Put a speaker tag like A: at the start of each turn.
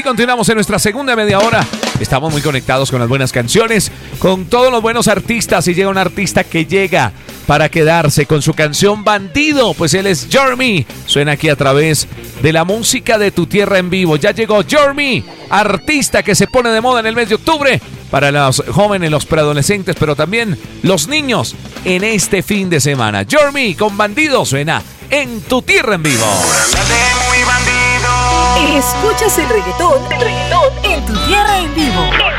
A: continuamos en nuestra segunda media hora. Estamos muy conectados con las buenas canciones, con todos los buenos artistas. Y llega un artista que llega para quedarse con su canción Bandido. Pues él es Jeremy. Suena aquí a través de la música de Tu Tierra en Vivo. Ya llegó Jeremy, artista que se pone de moda en el mes de octubre para los jóvenes, los preadolescentes, pero también los niños en este fin de semana. Jeremy con Bandido suena en Tu Tierra en Vivo.
B: Escuchas el reggaetón en Tu Tierra en Vivo.